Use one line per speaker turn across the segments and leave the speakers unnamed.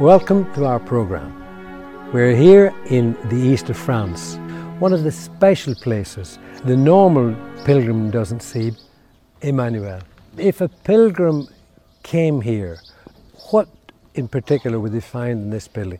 Welcome to our program. We're here in the east of France, one of the special places the normal pilgrim doesn't see, Emmanuel. If a pilgrim came here, what in particular would they find in this building?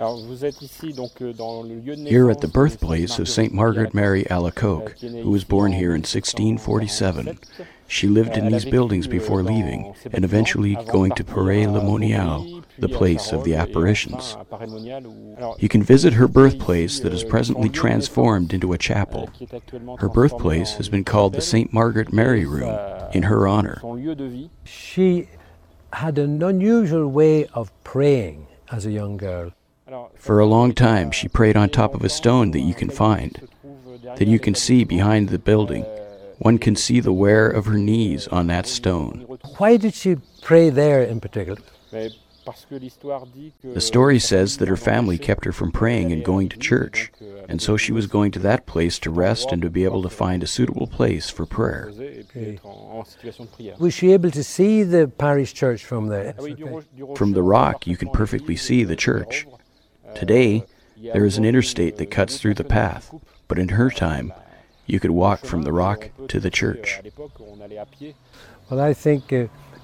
Here at the birthplace of St. Margaret Mary Alacoque, who was born here in 1647. She lived in these buildings before leaving and eventually going to Paray-le-Monial, the place of the apparitions. You can visit her birthplace that is presently transformed into a chapel. Her birthplace has been called the St. Margaret Mary Room in her honor.
She had an unusual way of praying as a young girl.
For a long time, she prayed on top of a stone that you can find, that you can see behind the building. One can see the wear of her knees on that stone.
Why did she pray there in particular?
The story says that her family kept her from praying and going to church, and so she was going to that place to rest and to be able to find a suitable place for prayer.
Okay. Was she able to see the parish church from there?
From the rock, you can perfectly see the church. Today, there is an interstate that cuts through the path, but in her time, you could walk from the rock to the church.
Well, I think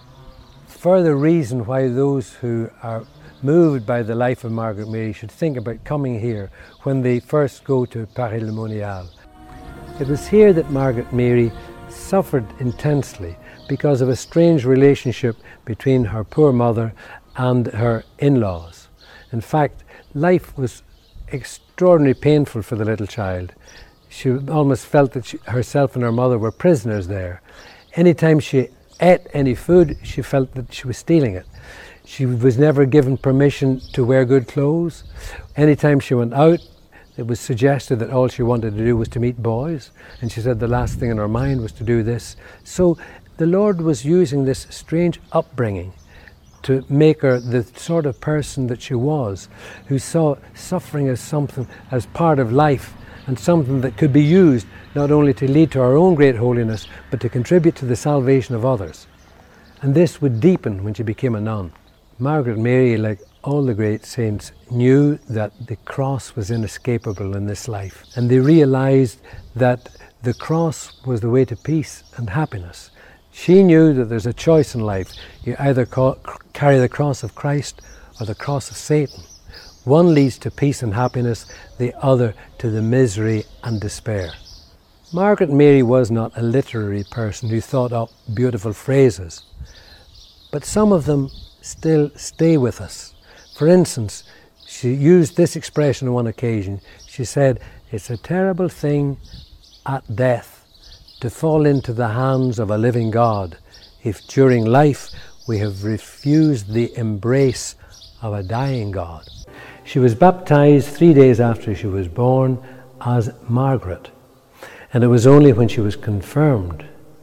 further reason why those who are moved by the life of Margaret Mary should think about coming here when they first go to Paray-le-Monial. It was here that Margaret Mary suffered intensely because of a strange relationship between her poor mother and her in-laws. In fact, life was extraordinarily painful for the little child. She almost felt that herself and her mother were prisoners there. Anytime she ate any food, she felt that she was stealing it. She was never given permission to wear good clothes. Anytime she went out, it was suggested that all she wanted to do was to meet boys, and she said the last thing in her mind was to do this. So the Lord was using this strange upbringing to make her the sort of person that she was, who saw suffering as something, as part of life, and something that could be used not only to lead to our own great holiness, but to contribute to the salvation of others. And this would deepen when she became a nun. Margaret Mary, like all the great saints, knew that the cross was inescapable in this life. And they realized that the cross was the way to peace and happiness. She knew that there's a choice in life. You either carry the cross of Christ or the cross of Satan. One leads to peace and happiness, the other to the misery and despair. Margaret Mary was not a literary person who thought up beautiful phrases, but some of them still stay with us. For instance, she used this expression on one occasion. She said, "It's a terrible thing at death to fall into the hands of a living God if during life we have refused the embrace of a dying God." She was baptized 3 days after she was born as Margaret, and it was only when she was confirmed,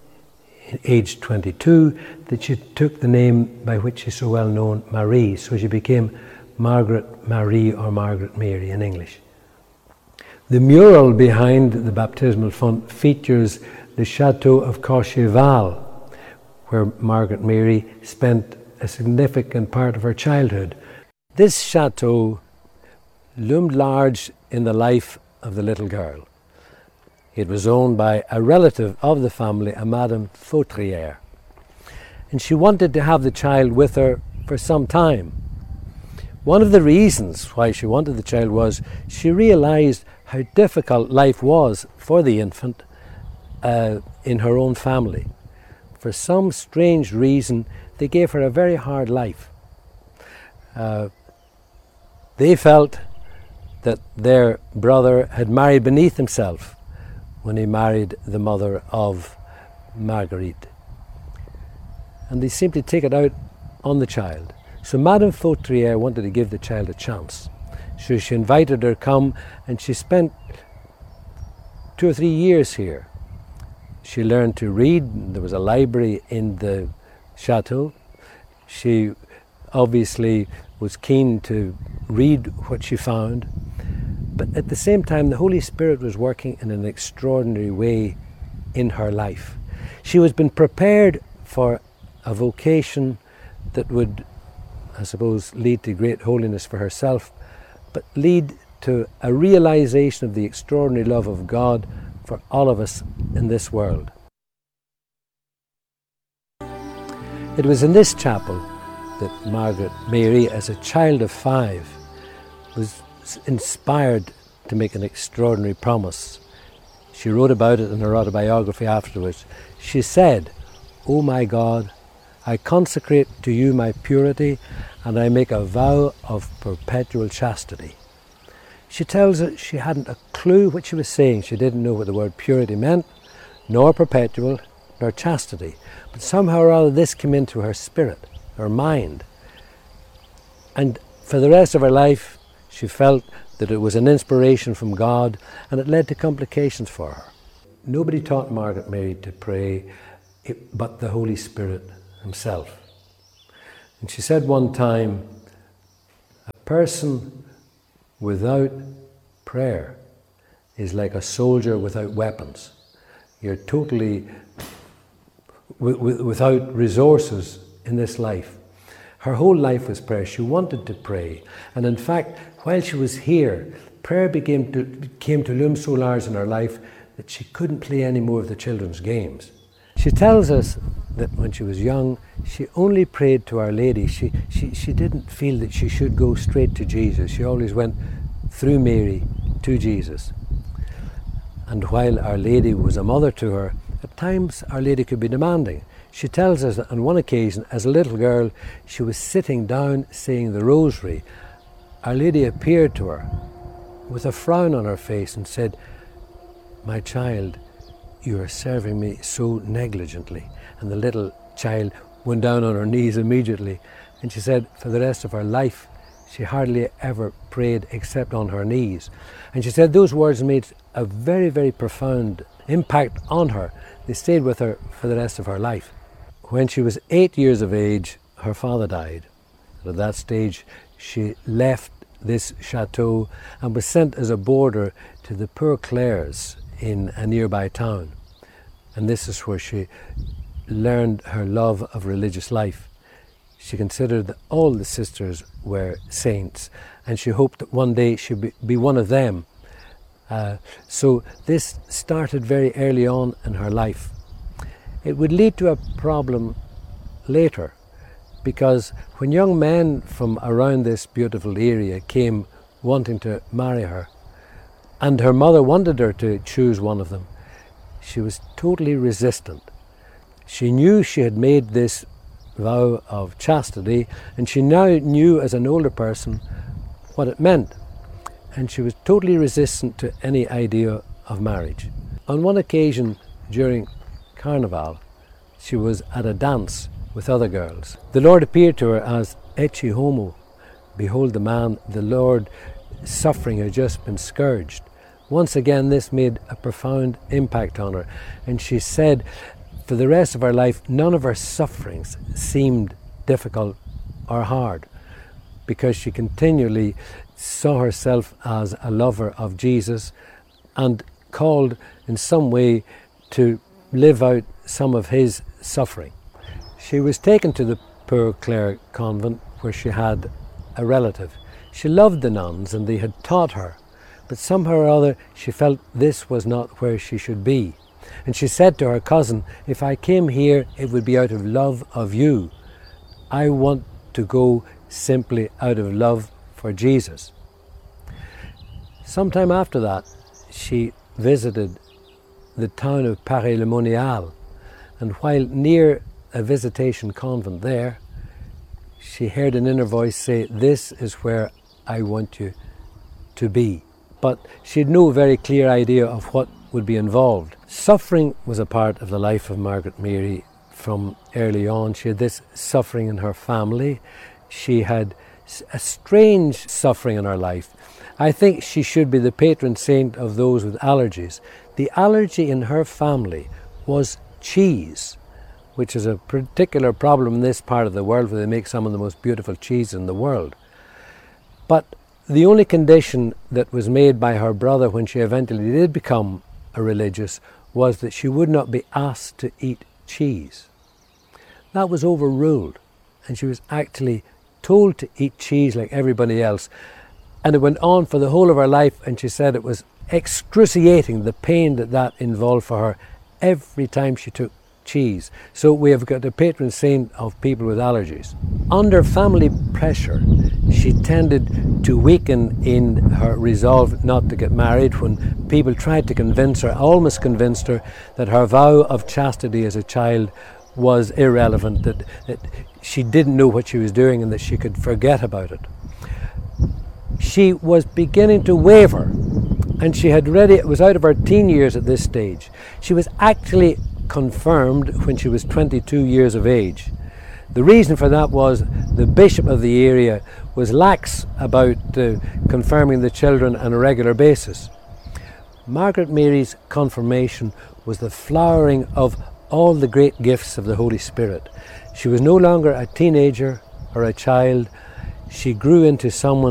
aged 22, that she took the name by which she's so well known, Marie. So she became Margaret Marie or Margaret Mary in English. The mural behind the baptismal font features the Chateau of Courchevel, where Margaret Mary spent a significant part of her childhood. This chateau loomed large in the life of the little girl. It was owned by a relative of the family, a Madame Fautrière, and she wanted to have the child with her for some time. One of the reasons why she wanted the child was she realized how difficult life was for the infant in her own family. For some strange reason, they gave her a very hard life. They felt that their brother had married beneath himself when he married the mother of Marguerite. And they seemed to take it out on the child. So Madame Fautrière wanted to give the child a chance. So she invited her to come, and she spent 2 or 3 years here. She learned to read. There was a library in the chateau. She obviously was keen to read what she found. But at the same time, the Holy Spirit was working in an extraordinary way in her life. She was been prepared for a vocation that would I suppose, lead to great holiness for herself, but lead to a realization of the extraordinary love of God for all of us in this world. It was in this chapel that Margaret Mary, as a child of 5, was inspired to make an extraordinary promise. She wrote about it in her autobiography afterwards. She said, "O my God, I consecrate to you my purity, and I make a vow of perpetual chastity." She tells us she hadn't a clue what she was saying. She didn't know what the word purity meant, nor perpetual, nor chastity. But somehow or other this came into her spirit, her mind. And for the rest of her life, she felt that it was an inspiration from God, and it led to complications for her. Nobody taught Margaret Mary to pray but the Holy Spirit himself. And she said one time, a person without prayer is like a soldier without weapons. You're totally without resources in this life. Her whole life was prayer. She wanted to pray. And in fact, while she was here, prayer came to loom so large in her life that she couldn't play any more of the children's games. She tells us that when she was young, she only prayed to Our Lady. She didn't feel that she should go straight to Jesus. She always went through Mary to Jesus. And while Our Lady was a mother to her, at times Our Lady could be demanding. She tells us that on one occasion, as a little girl, she was sitting down saying the rosary. Our Lady appeared to her with a frown on her face and said, "My child, you are serving me so negligently." And the little child went down on her knees immediately. And she said for the rest of her life, she hardly ever prayed except on her knees. And she said those words made a very, very profound impact on her. They stayed with her for the rest of her life. When she was 8 years of age, her father died. And at that stage, she left this chateau and was sent as a boarder to the Poor Clares in a nearby town. And this is where she learned her love of religious life. She considered that all the sisters were saints, and she hoped that one day she'd be one of them. So this started very early on in her life. It would lead to a problem later, because when young men from around this beautiful area came wanting to marry her, and her mother wanted her to choose one of them, she was totally resistant. She knew she had made this vow of chastity, and she now knew as an older person what it meant, and she was totally resistant to any idea of marriage. On one occasion during Carnival, she was at a dance with other girls. The Lord appeared to her as Ecce Homo, behold the man, the Lord suffering had just been scourged. Once again this made a profound impact on her, and she said for the rest of her life none of her sufferings seemed difficult or hard, because she continually saw herself as a lover of Jesus and called in some way to live out some of his suffering. She was taken to the Poor Clare convent where she had a relative. She loved the nuns and they had taught her, but somehow or other she felt this was not where she should be. And she said to her cousin, "If I came here, it would be out of love of you. I want to go simply out of love for Jesus." Sometime after that, she visited the town of Paray-le-Monial, and while near a visitation convent there, she heard an inner voice say, "This is where I want you to be." But she had no very clear idea of what would be involved. Suffering was a part of the life of Margaret Mary from early on. She had this suffering in her family. She had a strange suffering in her life. I think she should be the patron saint of those with allergies. The allergy in her family was cheese, which is a particular problem in this part of the world where they make some of the most beautiful cheese in the world. But the only condition that was made by her brother when she eventually did become a religious was that she would not be asked to eat cheese. That was overruled, and she was actually told to eat cheese like everybody else. And it went on for the whole of her life, and she said it was excruciating, the pain that involved for her every time she took cheese. So we have got the patron saint of people with allergies. Under family pressure, she tended to weaken in her resolve not to get married when people tried to convince her, almost convinced her, that her vow of chastity as a child was irrelevant, that she didn't know what she was doing and that she could forget about it. She was beginning to waver, and she had already, it was out of her teen years at this stage. She was actually confirmed when she was 22 years of age. The reason for that was the bishop of the area was lax about confirming the children on a regular basis. Margaret Mary's confirmation was the flowering of all the great gifts of the Holy Spirit. She was no longer a teenager or a child. She grew into someone